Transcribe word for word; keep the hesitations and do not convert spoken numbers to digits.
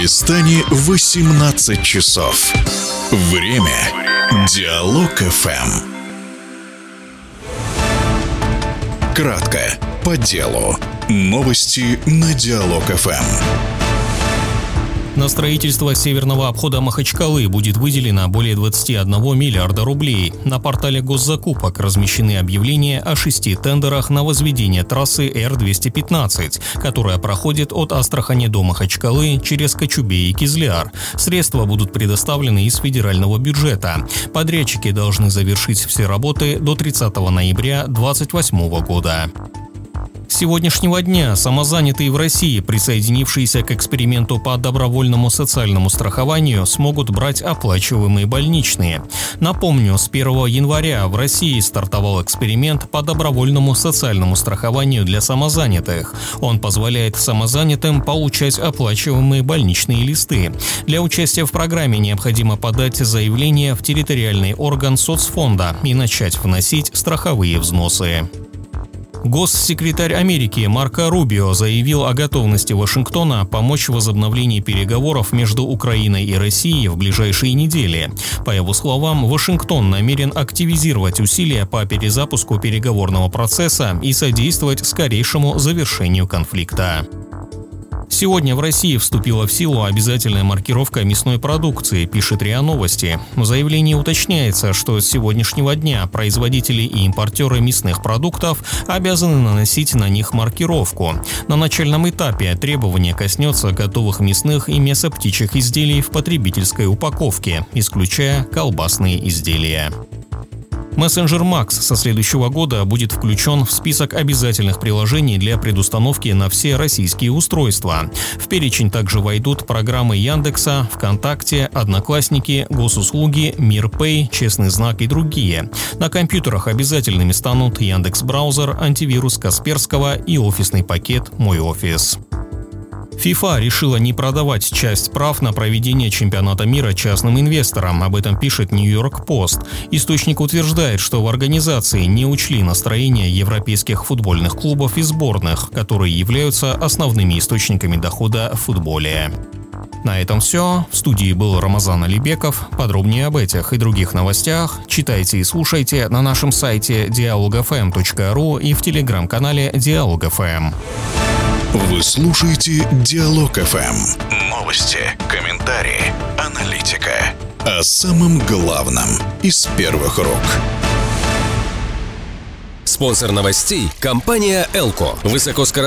Стане восемнадцать часов. Время Диалог эф эм. Кратко, по делу. Новости на Диалог эф эм. На строительство северного обхода Махачкалы будет выделено более двадцати одного миллиарда рублей. На портале госзакупок размещены объявления о шести тендерах на возведение трассы Р двести пятнадцать, которая проходит от Астрахани до Махачкалы через Кочубей и Кизляр. Средства будут предоставлены из федерального бюджета. Подрядчики должны завершить все работы до тридцатого ноября две тысячи двадцать восьмого года. С сегодняшнего дня самозанятые в России, присоединившиеся к эксперименту по добровольному социальному страхованию, смогут брать оплачиваемые больничные. Напомню, с первого января в России стартовал эксперимент по добровольному социальному страхованию для самозанятых. Он позволяет самозанятым получать оплачиваемые больничные листы. Для участия в программе необходимо подать заявление в территориальный орган соцфонда и начать вносить страховые взносы. Госсекретарь Америки Марко Рубио заявил о готовности Вашингтона помочь в возобновлении переговоров между Украиной и Россией в ближайшие недели. По его словам, Вашингтон намерен активизировать усилия по перезапуску переговорного процесса и содействовать скорейшему завершению конфликта. Сегодня в России вступила в силу обязательная маркировка мясной продукции, пишет РИА Новости. В заявлении уточняется, что с сегодняшнего дня производители и импортеры мясных продуктов обязаны наносить на них маркировку. На начальном этапе требование коснется готовых мясных и мясоптичьих изделий в потребительской упаковке, исключая колбасные изделия. Мессенджер Макс со следующего года будет включен в список обязательных приложений для предустановки на все российские устройства. В перечень также войдут программы Яндекса, ВКонтакте, Одноклассники, Госуслуги, Мирпэй, Честный знак и другие. На компьютерах обязательными станут Яндекс.Браузер, антивирус Касперского и офисный пакет «Мой офис». ФИФА решила не продавать часть прав на проведение чемпионата мира частным инвесторам, об этом пишет Нью-Йорк Пост. Источник утверждает, что в организации не учли настроения европейских футбольных клубов и сборных, которые являются основными источниками дохода в футболе. На этом все. В студии был Рамазан Алибеков. Подробнее об этих и других новостях читайте и слушайте на нашем сайте диалог эф эм точка ру и в телеграм-канале Диалог эф эм. Вы слушаете Диалог эф эм. Новости, комментарии, аналитика. О самом главном из первых рук. Спонсор новостей – компания «Элко». Высокоскоростная